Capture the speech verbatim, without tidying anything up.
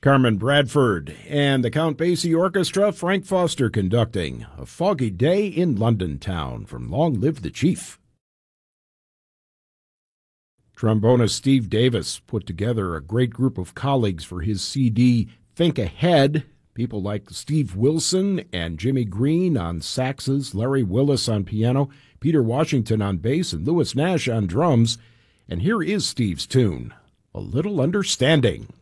Carmen Bradford and the Count Basie Orchestra, Frank Foster conducting A Foggy Day in London Town from Long Live the Chief. Trombonist Steve Davis put together a great group of colleagues for his C D Think Ahead. People like Steve Wilson and Jimmy Green on saxes, Larry Willis on piano, Peter Washington on bass, and Louis Nash on drums. And here is Steve's tune, A Little Understanding.